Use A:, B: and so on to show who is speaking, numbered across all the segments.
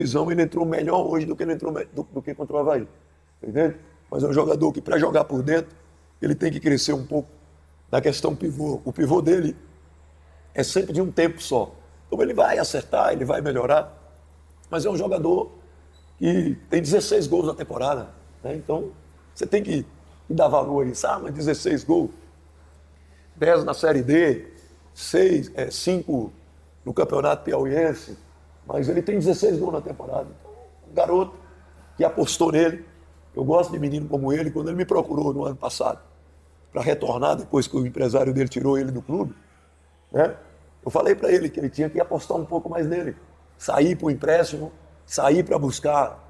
A: visão, ele entrou melhor hoje do que ele entrou do que contra o Avaí. Entende? Mas é um jogador que, para jogar por dentro, ele tem que crescer um pouco na questão pivô. O pivô dele é sempre de um tempo só. Então ele vai acertar, ele vai melhorar, mas é um jogador que tem 16 gols na temporada. Né? Então você tem que dar valor a isso. Ah, mas 16 gols, 10 na Série D, 5 no Campeonato Piauiense, mas ele tem 16 gols na temporada. Então, um garoto que apostou nele. Eu gosto de menino como ele. Quando ele me procurou no ano passado para retornar, depois que o empresário dele tirou ele do clube, né? Eu falei para ele que ele tinha que apostar um pouco mais nele. Sair para o empréstimo, sair para buscar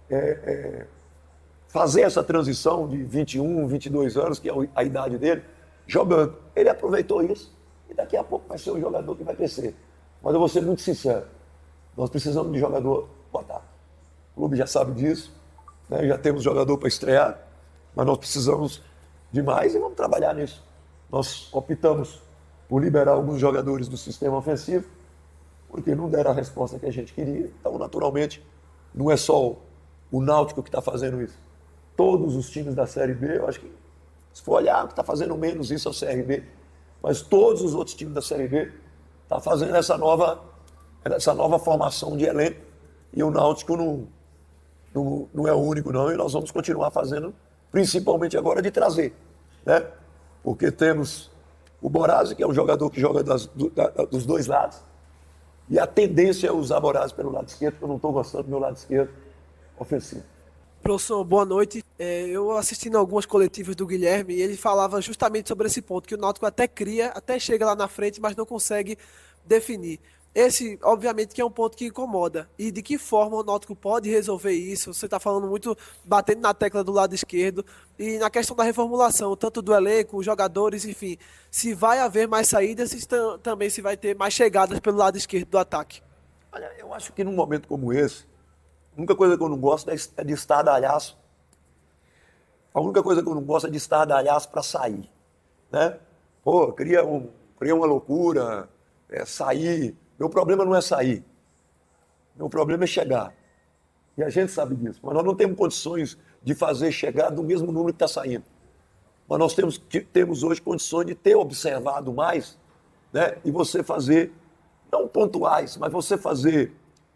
A: fazer essa transição de 21, 22 anos, que é a idade dele, jogando. Ele aproveitou isso e daqui a pouco vai ser um jogador que vai crescer. Mas eu vou ser muito sincero, nós precisamos de jogador para ataque. O clube já sabe disso, né? Já temos jogador para estrear, mas nós precisamos de mais e vamos trabalhar nisso. Nós optamos por liberar alguns jogadores do sistema ofensivo, porque não deram a resposta que a gente queria. Então, naturalmente, não é só o Náutico que está fazendo isso. Todos os times da Série B, eu acho que, se for olhar, está fazendo menos isso é o CRB, mas todos os outros times da Série B estão fazendo essa nova formação de elenco, e o Náutico não é o único, não, e nós vamos continuar fazendo, principalmente agora, de trazer, né? Porque temos o Borazzi, que é um jogador que joga dos dois lados, e a tendência é usar Borazzi pelo lado esquerdo, porque eu não estou gostando do meu lado esquerdo ofensivo.
B: Professor, boa noite. Eu assistindo algumas coletivas do Guilherme e ele falava justamente sobre esse ponto, que o Náutico até cria, até chega lá na frente, mas não consegue definir. Esse, obviamente, que é um ponto que incomoda. E de que forma o Náutico pode resolver isso? Você está falando muito, batendo na tecla do lado esquerdo. E na questão da reformulação, tanto do elenco, os jogadores, enfim. Se vai haver mais saídas, também se vai ter mais chegadas pelo lado esquerdo do ataque.
A: Olha, eu acho que num momento como esse, a única coisa que eu não gosto é de estardalhaço. A única coisa que eu não gosto é de estardalhaço para sair. Né? Pô, cria uma loucura, sair. Meu problema não é sair. Meu problema é chegar. E a gente sabe disso. Mas nós não temos condições de fazer chegar do mesmo número que está saindo. Mas nós temos hoje condições de ter observado mais, né? E você fazer, não pontuais, mas você fazer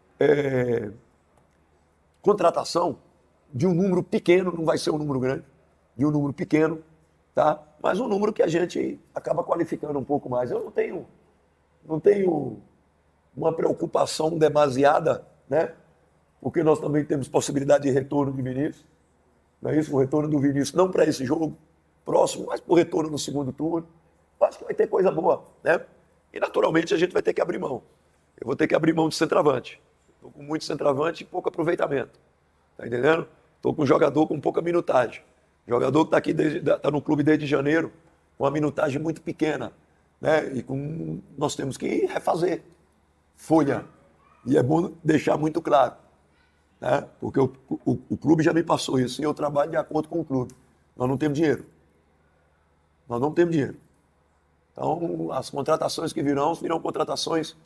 A: contratação de um número pequeno, não vai ser um número grande, de um número pequeno, tá? Mas um número que a gente acaba qualificando um pouco mais. Eu não tenho uma preocupação demasiada, né? Porque nós também temos possibilidade de retorno de Vinícius, não é isso? O retorno do Vinícius, não para esse jogo próximo, mas para o retorno no segundo turno. Eu acho que vai ter coisa boa, né? E naturalmente a gente vai ter que abrir mão. Eu vou ter que abrir mão de centroavante. Estou com muito centroavante e pouco aproveitamento. Tá entendendo? Estou com um jogador com pouca minutagem. Jogador que está no clube desde janeiro, com uma minutagem muito pequena. Né? E nós temos que refazer folha. E é bom deixar muito claro. Né? Porque o clube já me passou isso e eu trabalho de acordo com o clube. Nós não temos dinheiro. Nós não temos dinheiro. Então, as contratações que virão contratações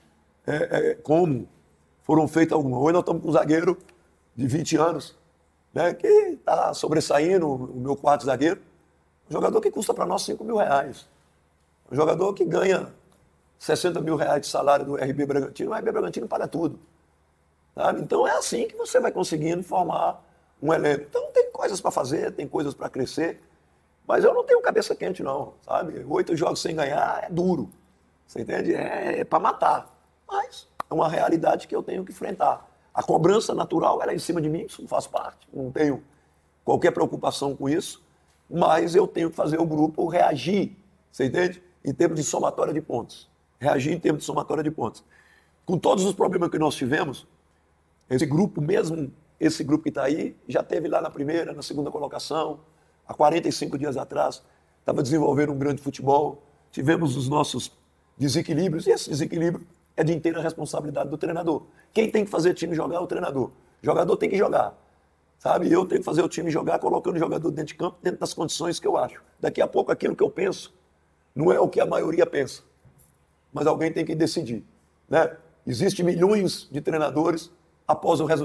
A: como foram feitas algumas. Hoje nós estamos com um zagueiro de 20 anos, né, que está sobressaindo, o meu quarto zagueiro. Um jogador que custa para nós R$5.000. Um jogador que ganha R$60.000 de salário do RB Bragantino. O RB Bragantino paga tudo. Sabe? Então é assim que você vai conseguindo formar um elenco. Então tem coisas para fazer, tem coisas para crescer, mas eu não tenho cabeça quente não, sabe? 8 jogos sem ganhar é duro, você entende? É para matar, mas é uma realidade que eu tenho que enfrentar. A cobrança natural ela é em cima de mim, isso faz parte, não tenho qualquer preocupação com isso, mas eu tenho que fazer o grupo reagir, você entende? Em termos de somatória de pontos. Reagir em termos de somatória de pontos. Com todos os problemas que nós tivemos, esse grupo que está aí, já teve lá na primeira, na segunda colocação, há 45 dias atrás, estava desenvolvendo um grande futebol, tivemos os nossos desequilíbrios, e esse desequilíbrio é de inteira responsabilidade do treinador. Quem tem que fazer o time jogar é o treinador. O jogador tem que jogar, sabe? Eu tenho que fazer o time jogar colocando o jogador dentro de campo, dentro das condições que eu acho. Daqui a pouco aquilo que eu penso não é o que a maioria pensa, mas alguém tem que decidir, né? Existem milhões de treinadores após o resultado